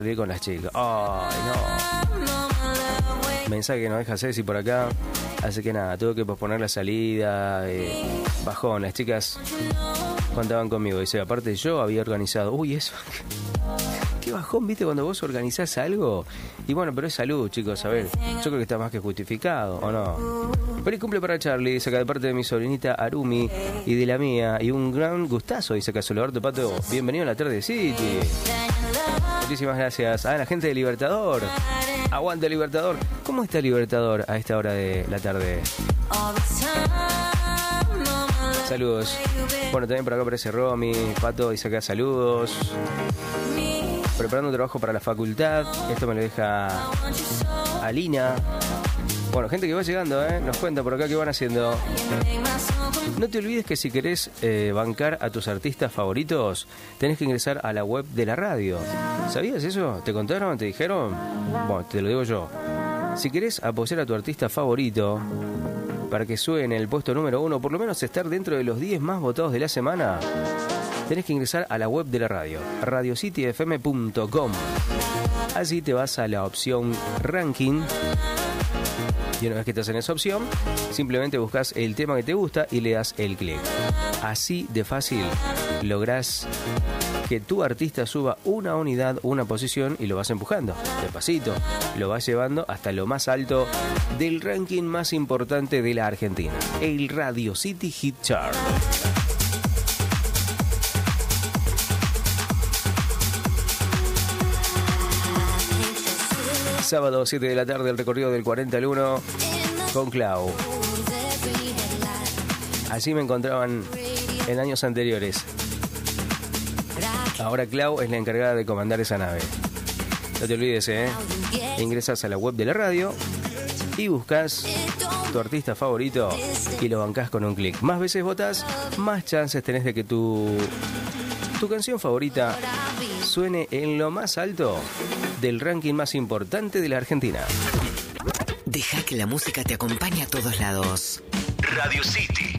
con las chicas. Ay, no. Mensaje que no deja Ceci por acá. Así que nada, tuve que posponer la salida. Bajón, las chicas contaban conmigo. Dice, aparte yo había organizado. Uy, eso. Qué bajón, ¿viste? Cuando vos organizás algo. Y bueno, pero es salud, chicos. A ver, yo creo que está más que justificado, ¿o no? Feliz cumple para Charlie, dice acá de parte de mi sobrinita Arumi y de la mía. Y un gran gustazo, dice acá Soledad Pato. Bienvenido a la Tarde City. Muchísimas gracias. A la gente de Libertador. Aguante Libertador. ¿Cómo está Libertador a esta hora de la tarde? Saludos. Bueno, también por acá aparece Romy. Pato dice acá saludos. Preparando un trabajo para la facultad. Esto me lo deja Alina. Bueno, gente que va llegando, nos cuenta por acá qué van haciendo. No te olvides que si querés bancar a tus artistas favoritos, tenés que ingresar a la web de la radio. ¿Sabías eso? ¿Te contaron? ¿Te dijeron? Bueno, te lo digo yo. Si querés apoyar a tu artista favorito para que suene en el puesto número 1, por lo menos estar dentro de los 10 más votados de la semana, tenés que ingresar a la web de la radio, radiocityfm.com. Así te vas a la opción ranking. Y una vez que estás en esa opción, simplemente buscas el tema que te gusta y le das el clic. Así de fácil lográs que tu artista suba una unidad, una posición y lo vas empujando. Despacito, lo vas llevando hasta lo más alto del ranking más importante de la Argentina, el Radio City Hit Chart. Sábado 7 de la tarde, el recorrido del 40 al 1 con Clau. Así me encontraban en años anteriores. Ahora Clau es la encargada de comandar esa nave. No te olvides, ingresas a la web de la radio y buscas tu artista favorito y lo bancás con un clic. Más veces votas, más chances tenés de que tu canción favorita suene en lo más alto del ranking más importante de la Argentina. Deja que la música te acompañe a todos lados. Radio City.